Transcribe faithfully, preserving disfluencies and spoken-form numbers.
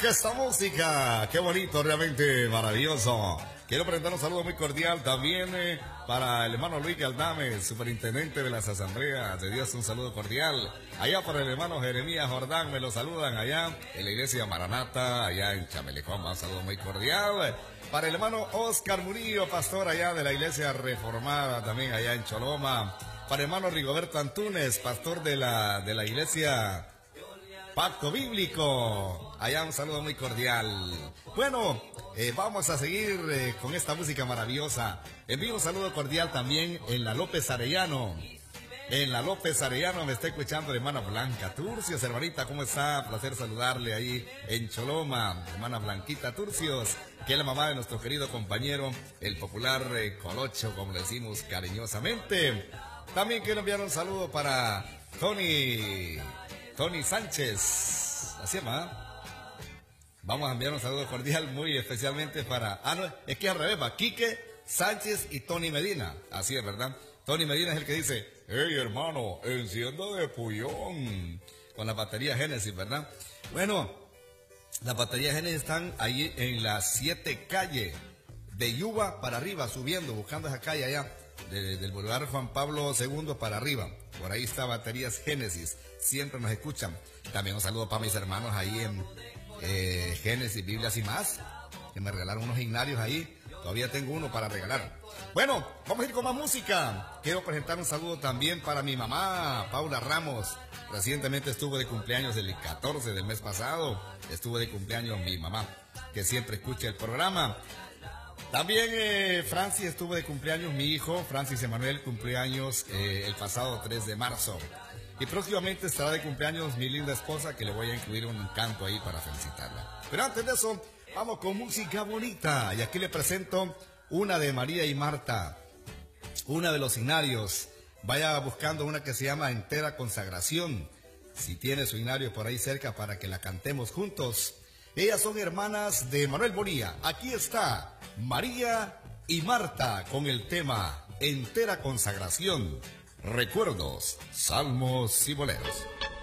música, esta música. Qué bonito, realmente maravilloso. Quiero presentar un saludo muy cordial también eh, para el hermano Luis Galdame, superintendente de las asambleas de Dios, un saludo cordial. Allá para el hermano Jeremías Jordán, me lo saludan allá en la iglesia Maranata, allá en Chamelecón, un saludo muy cordial. Para el hermano Oscar Murillo, pastor allá de la iglesia reformada, también allá en Choloma. Para el hermano Rigoberto Antunes, pastor de la, de la iglesia Pacto Bíblico, allá un saludo muy cordial. Bueno, eh, vamos a seguir eh, con esta música maravillosa. Envío un saludo cordial también en la López Arellano. En la López Arellano me está escuchando la hermana Blanca Turcios. Hermanita, ¿cómo está? Placer saludarle ahí en Choloma. Hermana Blanquita Turcios, que es la mamá de nuestro querido compañero, el popular eh, Colocho, como le decimos cariñosamente. También quiero enviar un saludo para Tony... Tony Sánchez, así llama. Vamos a enviar un saludo cordial muy especialmente para... Ah, no, es que al revés, va Quique Sánchez y Tony Medina. Así es, ¿verdad? Tony Medina es el que dice, hey hermano, encienda de puyón. Con la batería Génesis, ¿verdad? Bueno, las baterías Génesis están ahí en las siete calles de Yuba para arriba, subiendo, buscando esa calle allá. De, del Boulevard Juan Pablo segundo para arriba. Por ahí está Baterías Génesis. Siempre nos escuchan. También un saludo para mis hermanos ahí en eh, Génesis, Biblias y más, que me regalaron unos hignarios ahí. Todavía tengo uno para regalar. Bueno, vamos a ir con más música. Quiero presentar un saludo también para mi mamá, Paula Ramos. Recientemente estuvo de cumpleaños el catorce del mes pasado. Estuvo de cumpleaños mi mamá, que siempre escucha el programa. También eh, Francis estuvo de cumpleaños, mi hijo, Francis Emanuel, cumpleaños eh, el pasado tres de marzo. Y próximamente estará de cumpleaños mi linda esposa, que le voy a incluir un canto ahí para felicitarla. Pero antes de eso, vamos con música bonita. Y aquí le presento una de María y Marta, una de los signarios. Vaya buscando una que se llama Entera Consagración. Si tiene su signario por ahí cerca para que la cantemos juntos. Ellas son hermanas de Manuel Bonilla. Aquí está María y Marta con el tema Entera Consagración. Recuerdos, salmos y boleros.